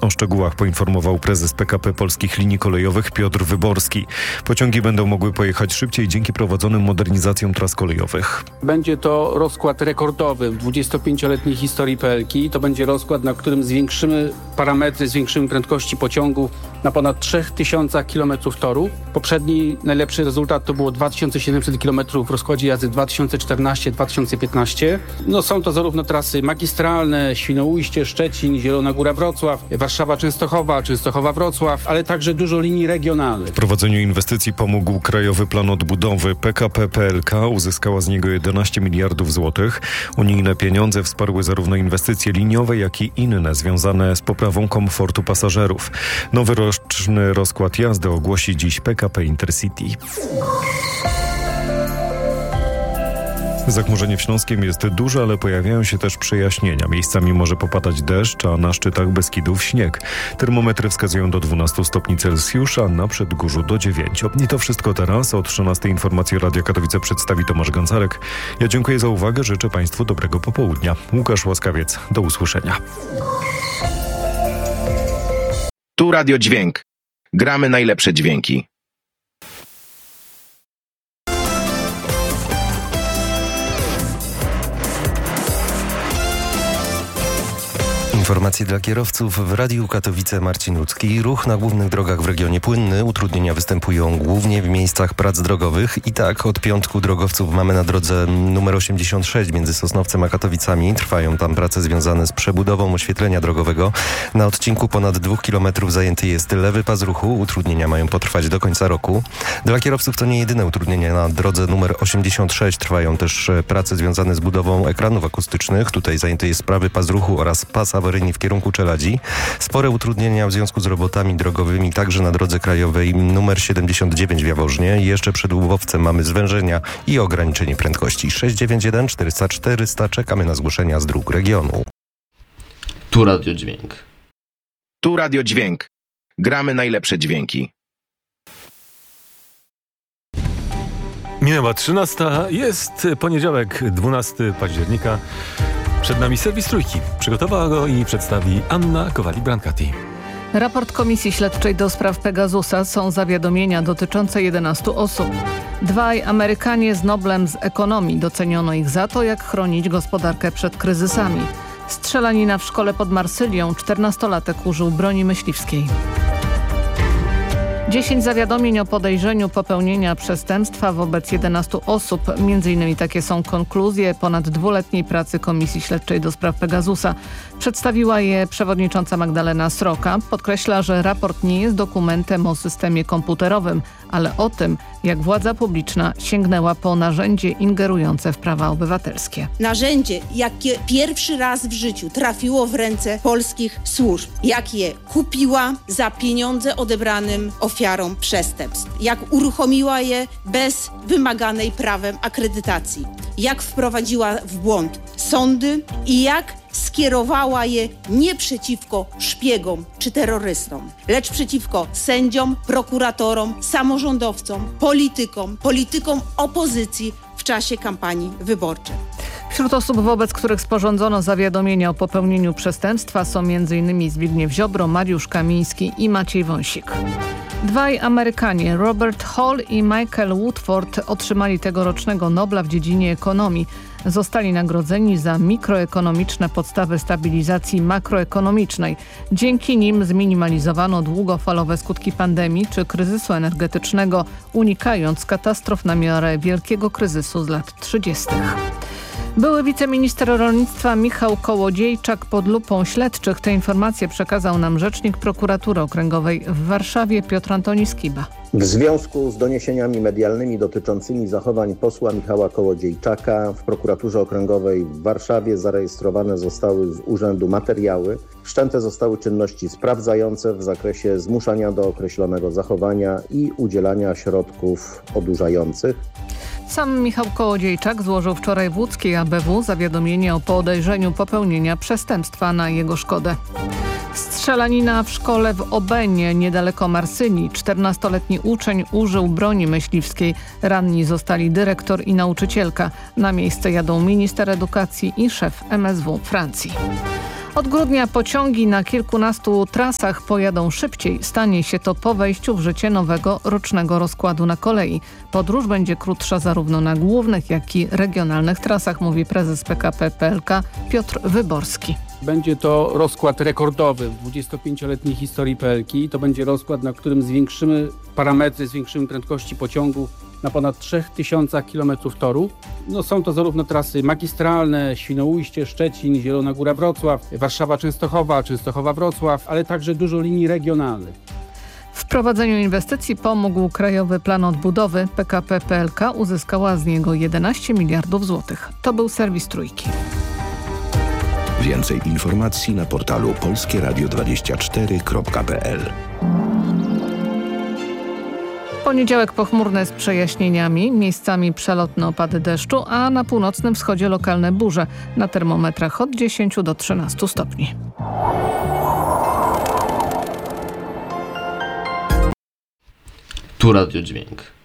O szczegółach poinformował prezes PKP Polskich Linii Kolejowych Piotr Wyborski. Pociągi będą mogły pojechać szybciej dzięki prowadzonym modernizacjom tras kolejowych. Będzie to rozkład rekordowy w 25-letniej historii PLK. To będzie rozkład, na którym zwiększymy parametry, zwiększymy prędkości pociągów na ponad 3000 km toru. Poprzedni najlepszy rezultat to było 2700 km w rozkładzie jazdy 2014-2015. Są to zarówno trasy magistralne, Świnoujście, Szczecin, Zielona Góra, Wrocław, Warszawa, Częstochowa, Częstochowa-Wrocław, ale także dużo linii regionalnych. W prowadzeniu inwestycji pomógł Krajowy Plan Odbudowy. PKP PLK uzyskała z niego 11 miliardów złotych. Unijne pieniądze wsparły zarówno inwestycje liniowe, jak i inne związane z poprawą komfortu pasażerów. Nowy roczny rozkład jazdy ogłosi dziś PKP Intercity. Zachmurzenie w Śląskiem jest duże, ale pojawiają się też przejaśnienia. Miejscami może popadać deszcz, a na szczytach Beskidów śnieg. Termometry wskazują do 12 stopni Celsjusza, na Przedgórzu do 9. I to wszystko teraz. O 13 informacje Radia Katowice przedstawi Tomasz Gącarek. Ja dziękuję za uwagę, życzę Państwu dobrego popołudnia. Łukasz Łaskawiec, do usłyszenia. Tu Radio Dźwięk. Gramy najlepsze dźwięki. Informacje dla kierowców w Radiu Katowice. Marcin Ludzki. Ruch na głównych drogach w regionie płynny. Utrudnienia występują głównie w miejscach prac drogowych. I tak od piątku drogowców mamy na drodze numer 86 między Sosnowcem a Katowicami. Trwają tam prace związane z przebudową oświetlenia drogowego. Na odcinku ponad 2 km zajęty jest lewy pas ruchu. Utrudnienia mają potrwać do końca roku. Dla kierowców to nie jedyne utrudnienia. Na drodze numer 86 trwają też prace związane z budową ekranów akustycznych. Tutaj zajęty jest prawy pas ruchu oraz pas awaryjny w kierunku Czeladzi. Spore utrudnienia w związku z robotami drogowymi także na drodze krajowej numer 79 w Jaworznie. Jeszcze przed Łubowcem mamy zwężenia i ograniczenie prędkości. 691 400 400. Czekamy na zgłoszenia z dróg regionu. Tu Radio Dźwięk. Tu Radio Dźwięk. Gramy najlepsze dźwięki. Minęła 13. Jest poniedziałek, 12 października. Przed nami serwis Trójki. Przygotowała go i przedstawi Anna Kowali-Brankati. Raport Komisji Śledczej do spraw Pegasusa są zawiadomienia dotyczące 11 osób. Dwaj Amerykanie z Noblem z ekonomii. Doceniono ich za to, jak chronić gospodarkę przed kryzysami. Strzelanina w szkole pod Marsylią. 14-latek użył broni myśliwskiej. 10 zawiadomień o podejrzeniu popełnienia przestępstwa wobec 11 osób. Między innymi takie są konkluzje ponad dwuletniej pracy Komisji Śledczej do spraw Pegasusa. Przedstawiła je przewodnicząca Magdalena Sroka. Podkreśla, że raport nie jest dokumentem o systemie komputerowym, ale o tym, jak władza publiczna sięgnęła po narzędzie ingerujące w prawa obywatelskie. Narzędzie, jakie pierwszy raz w życiu trafiło w ręce polskich służb. Jak je kupiła za pieniądze odebranym ofiarom przestępstw. Jak uruchomiła je bez wymaganej prawem akredytacji. Jak wprowadziła w błąd sądy i jak skierowała je nie przeciwko szpiegom czy terrorystom, lecz przeciwko sędziom, prokuratorom, samorządowcom, politykom opozycji w czasie kampanii wyborczej. Wśród osób, wobec których sporządzono zawiadomienia o popełnieniu przestępstwa są m.in. Zbigniew Ziobro, Mariusz Kamiński i Maciej Wąsik. Dwaj Amerykanie, Robert Hall i Michael Woodford, otrzymali tegorocznego Nobla w dziedzinie ekonomii. Zostali nagrodzeni za mikroekonomiczne podstawy stabilizacji makroekonomicznej. Dzięki nim zminimalizowano długofalowe skutki pandemii czy kryzysu energetycznego, unikając katastrof na miarę wielkiego kryzysu z lat 30. Były wiceminister rolnictwa Michał Kołodziejczak pod lupą śledczych. Te informacje przekazał nam rzecznik prokuratury okręgowej w Warszawie Piotr Antoni Skiba. W związku z doniesieniami medialnymi dotyczącymi zachowań posła Michała Kołodziejczaka w prokuraturze okręgowej w Warszawie zarejestrowane zostały z urzędu materiały. Wszczęte zostały czynności sprawdzające w zakresie zmuszania do określonego zachowania i udzielania środków odurzających. Sam Michał Kołodziejczak złożył wczoraj w łódzkiej ABW zawiadomienie o podejrzeniu popełnienia przestępstwa na jego szkodę. Strzelanina w szkole w Obenie, niedaleko Marsylii. 14-letni uczeń użył broni myśliwskiej. Ranni zostali dyrektor i nauczycielka. Na miejsce jadą minister edukacji i szef MSW Francji. Od grudnia pociągi na kilkunastu trasach pojadą szybciej. Stanie się to po wejściu w życie nowego rocznego rozkładu na kolei. Podróż będzie krótsza zarówno na głównych, jak i regionalnych trasach, mówi prezes PKP PLK Piotr Wyborski. Będzie to rozkład rekordowy w 25-letniej historii PLK. To będzie rozkład, na którym zwiększymy parametry, zwiększymy prędkości pociągów na ponad 3000 km toru. Są to zarówno trasy magistralne, Świnoujście, Szczecin, Zielona Góra, Wrocław, Warszawa-Częstochowa, Częstochowa-Wrocław, ale także dużo linii regionalnych. W prowadzeniu inwestycji pomógł Krajowy Plan Odbudowy. PKP PLK uzyskała z niego 11 miliardów złotych. To był serwis Trójki. Więcej informacji na portalu polskieradio24.pl. Poniedziałek pochmurny z przejaśnieniami, miejscami przelotne opady deszczu, a na północnym wschodzie lokalne burze. Na termometrach od 10 do 13 stopni. Tu Radio Dźwięk.